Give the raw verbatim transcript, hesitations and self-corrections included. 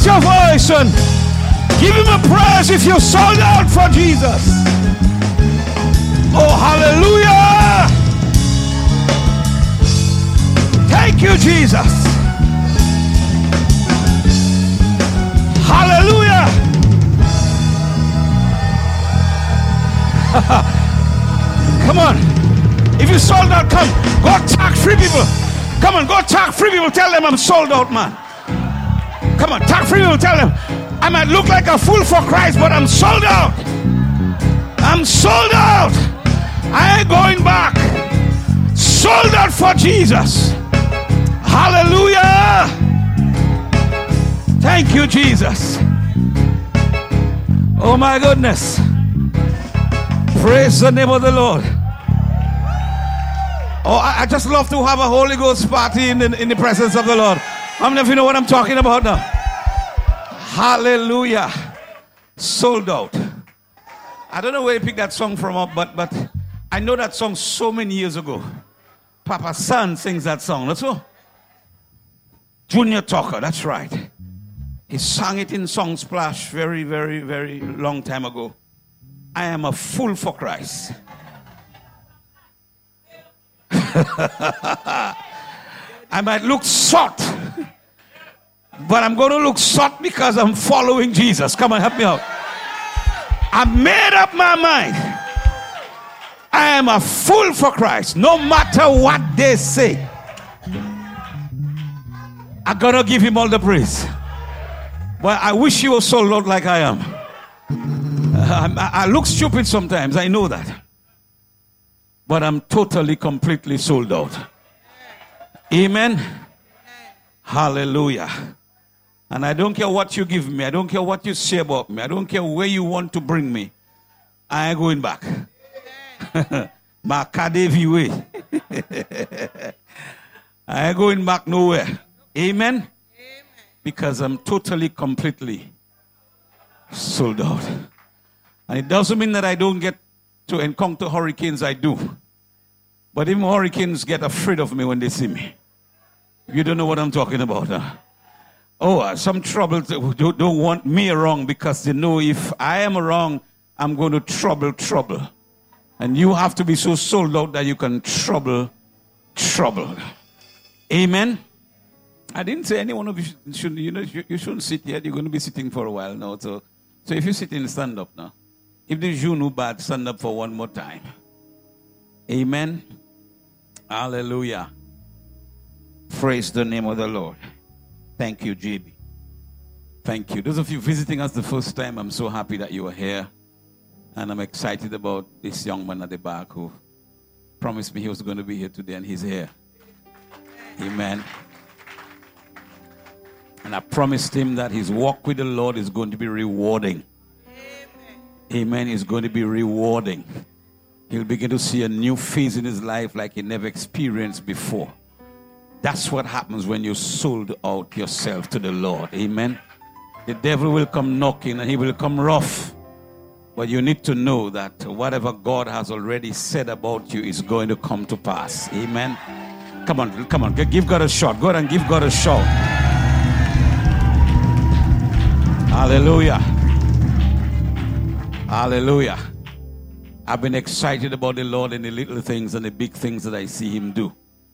Lift your voice and give him a praise if you sold out for Jesus. Oh, hallelujah. Thank you, Jesus. Hallelujah. Come on. If you sold out, come. Go tag three people. Come on, go tag three people. Tell them I'm sold out, man. Come on, tag three people. Tell them I might look like a fool for Christ, but I'm sold out. I'm sold out. I ain't going back. Sold out for Jesus. Hallelujah. Thank you, Jesus. Oh my goodness. Praise the name of the Lord. Oh, I, I just love to have a Holy Ghost party in the, in the presence of the Lord. How many of you know what I'm talking about now? Hallelujah. Sold out. I don't know where you picked that song from up, but but I know that song so many years ago. Papa San sings that song. That's all. Junior Tucker, that's right. He sang it in Song Splash very, very, very long time ago. I am a fool for Christ. I might look short, but I'm going to look short because I'm following Jesus. Come on, help me out. I made up my mind. I am a fool for Christ. No matter what they say, I'm going to give him all the praise. Well, I wish you were so Lord like I am. Uh, I, I look stupid sometimes. I know that. But I'm totally, completely sold out. Amen. Hallelujah. And I don't care what you give me. I don't care what you say about me. I don't care where you want to bring me. I ain't going back. Makadevi way. I ain't going back nowhere. Amen. Amen. Because I'm totally, completely sold out. And it doesn't mean that I don't get to encounter hurricanes. I do. But even hurricanes get afraid of me when they see me. You don't know what I'm talking about, huh? Oh, some troubles don't want me around because they know if I am around, I'm going to trouble trouble. And you have to be so sold out that you can trouble trouble. Amen. I didn't say any one of you should, you know, you shouldn't sit yet. You're going to be sitting for a while now. So, so if you're sitting, stand up now. If the genou bad, stand up for one more time. Amen. Hallelujah. Praise the name of the Lord. Thank you, J B. Thank you. Those of you visiting us the first time, I'm so happy that you are here. And I'm excited about this young man at the back who promised me he was going to be here today, and he's here. Amen. And I promised him that his walk with the Lord is going to be rewarding. Amen. Amen. It's going to be rewarding. He'll begin to see a new phase in his life like he never experienced before. That's what happens when you sold out yourself to the Lord. Amen. The devil will come knocking and he will come rough. But you need to know that whatever God has already said about you is going to come to pass. Amen. Come on, come on. Give God a shot. Go ahead and give God a shot. Hallelujah. Hallelujah. I've been excited about the Lord and the little things and the big things that I see him do.